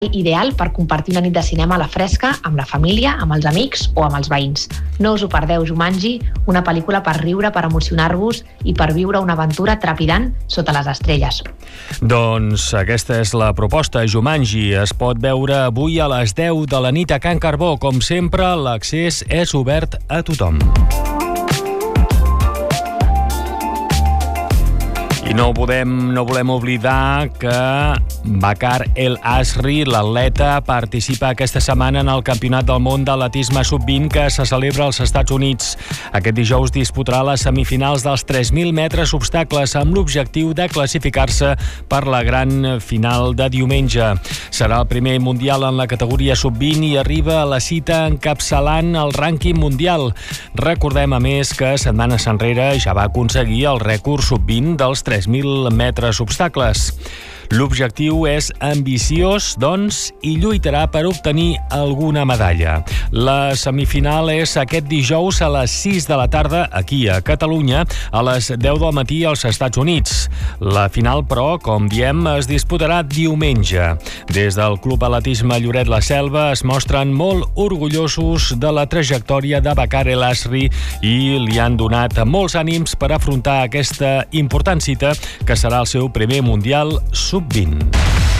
ideal per compartir una nit de cinema a la fresca amb la família, amb els amics o amb els veïns. No us ho perdeu, Jumanji, una pel·lícula per riure, per emocionar-vos i per viure una aventura trepidant sota les estrelles. Doncs aquesta és la proposta. Jumanji es pot veure avui a les 10 de la nit a Can Carbó. Com sempre, l'accés és obert a tothom. I no volem oblidar que Bakar El Asri, l'atleta, participa aquesta setmana en el Campionat del Món d'Atletisme Sub-20 que se celebra als Estats Units. Aquest dijous disputarà les semifinals dels 3.000 metres obstacles amb l'objectiu de classificar-se per la gran final de diumenge. Serà el primer mundial en la categoria Sub-20 i arriba a la cita encapçalant el rànquing mundial. Recordem, a més, que setmanes enrere ja va aconseguir el rècord Sub-20 dels 3.000 metres obstacles. L'objectiu és ambiciós, doncs, i lluitarà per obtenir alguna medalla. La semifinal és aquest dijous a les 6 de la tarda, aquí a Catalunya, a les 10 del matí als Estats Units. La final, però, com diem, es disputarà diumenge. Des del Club Atletisme Lloret la Selva es mostren molt orgullosos de la trajectòria de Bakar El Asri i li han donat molts ànims per afrontar aquesta important cita que serà el seu primer Mundial Sub-20.